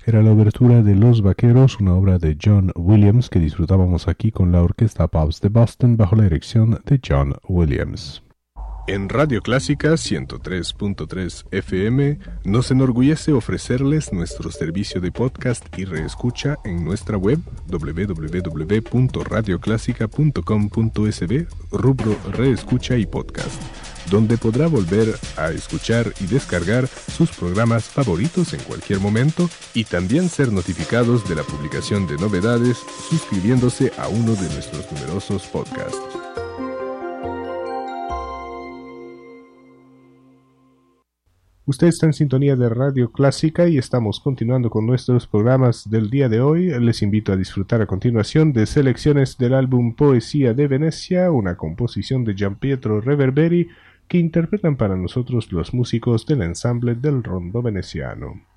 Era la obertura de Los Vaqueros, una obra de John Williams que disfrutábamos aquí con la Orquesta Pops de Boston bajo la dirección de John Williams. En Radio Clásica 103.3 FM nos enorgullece ofrecerles nuestro servicio de podcast y reescucha en nuestra web www.radioclásica.com.sb, rubro Reescucha y Podcast, donde podrá volver a escuchar y descargar sus programas favoritos en cualquier momento y también ser notificados de la publicación de novedades suscribiéndose a uno de nuestros numerosos podcasts. Usted está en sintonía de Radio Clásica y estamos continuando con nuestros programas del día de hoy. Les invito a disfrutar a continuación de selecciones del álbum Poesía de Venecia, una composición de Gianpietro Reverberi que interpretan para nosotros los músicos del ensamble del Rondo Veneciano.